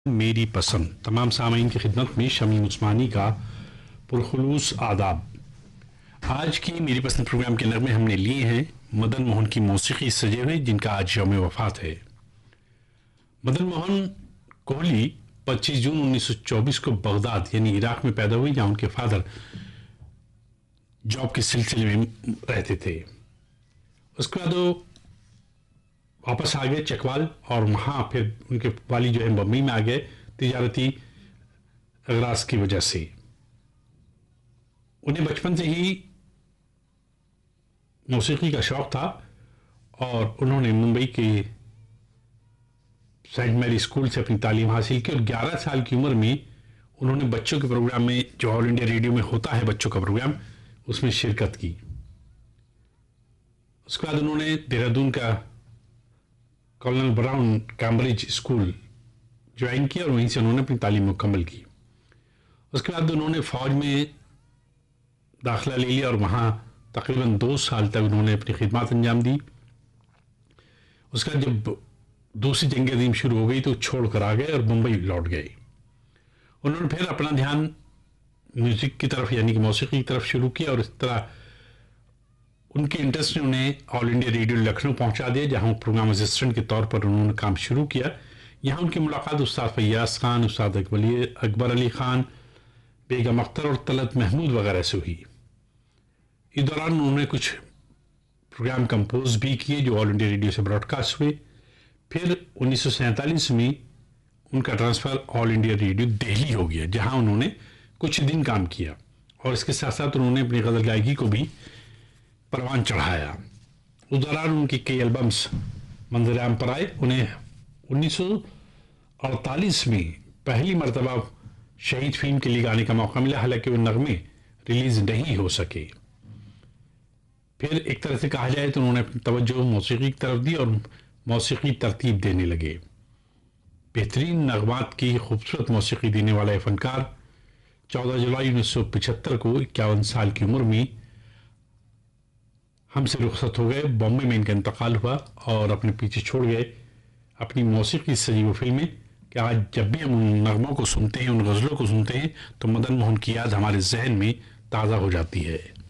मेरी पसंद तमाम सामीन की खिदमत में शमीम उस्मानी का पुरखुलूस आदाब। आज की मेरी पसंद प्रोग्राम के नगमे हमने लिए हैं मदन मोहन की मौसीकी सजे हुए, जिनका आज यौम वफात है। मदन मोहन कोहली 25 जून 1924 को बगदाद यानी इराक में पैदा हुए, जहाँ उनके फादर जॉब के सिलसिले में रहते थे। उसके बाद वो वापस आ गए चकवाल, और वहाँ फिर उनके वाली जो है बम्बई में आ गए तिजारती अगराज की वजह से। उन्हें बचपन से ही मौसीकी का शौक था और उन्होंने मुंबई के सेंट मैरी स्कूल से अपनी तालीम हासिल की और 11 साल की उम्र में उन्होंने बच्चों के प्रोग्राम में, जो ऑल इंडिया रेडियो में होता है बच्चों का प्रोग्राम, उसमें शिरकत की। उसके बाद उन्होंने देहरादून का कॉलोनल ब्राउन कैम्ब्रिज स्कूल ज्वाइन किया और वहीं से उन्होंने अपनी तालीम मुकम्मल की। उसके बाद उन्होंने फौज में दाखिला ले लिया और वहाँ तकरीबन 2 साल तक उन्होंने अपनी खिदमत अंजाम दी। उसके बाद जब दूसरी जंग अज़ीम शुरू हो गई तो छोड़ कर आ गए और मुंबई लौट गए। उन्होंने फिर अपना ध्यान म्यूज़िक की तरफ यानी कि मौसीकी की तरफ शुरू किया और इस तरह उनके इंटरेस्ट ने उन्हें ऑल इंडिया रेडियो लखनऊ पहुंचा दिया, जहां प्रोग्राम असिस्टेंट के तौर पर उन्होंने काम शुरू किया। यहाँ उनकी मुलाकात उस्ताद फैयाज खान, उस्ताद अकबर अली खान, बेगम अख्तर और तलत महमूद वगैरह से हुई। इस दौरान उन्होंने कुछ प्रोग्राम कंपोज भी किए जो ऑल इंडिया रेडियो से ब्रॉडकास्ट हुए। फिर 1947 में उनका transfer all India radio Delhi हो गया, जहाँ उन्होंने कुछ दिन काम किया और इसके साथ साथ उन्होंने अपनी गज़ल गायकी को भी परवान चढ़ाया। उस दौरान उनके कई एल्बम्स मंजर आम पर आए। उन्हें 1948 में पहली मरतबा शहीद फिल्म के लिए गाने का मौका मिला, हालांकि वो नगमे रिलीज नहीं हो सके। फिर एक तरह से कहा जाए तो उन्होंने अपनी तवज्जो मौसीकी की तरफ दी और मौसीकी तरतीब देने लगे। बेहतरीन नगमात की खूबसूरत मौसीकी देने वाला फनकार 14 जुलाई 1975 को 51 साल की उम्र में हमसे रुखसत हो गए। बॉम्बे में इनका इंतकाल हुआ और अपने पीछे छोड़ गए अपनी मौसीकी सजी हुई फिल्में कि आज जब भी हम उन नगमों को सुनते हैं, उन गज़लों को सुनते हैं, तो मदन मोहन की याद हमारे जहन में ताज़ा हो जाती है।